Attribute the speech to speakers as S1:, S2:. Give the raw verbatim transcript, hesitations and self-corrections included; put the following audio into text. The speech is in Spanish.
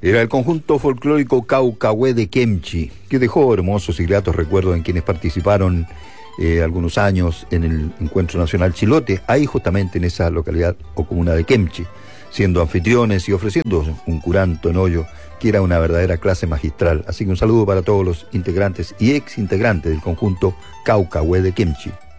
S1: Era el conjunto folclórico Caucahué de Kemchi, que dejó hermosos y gratos recuerdos en quienes participaron eh, algunos años en el Encuentro Nacional Chilote, ahí justamente en esa localidad o comuna de Kemchi, siendo anfitriones y ofreciendo un curanto en hoyo, que era una verdadera clase magistral. Así que un saludo para todos los integrantes y ex integrantes del conjunto Caucahué de Kemchi.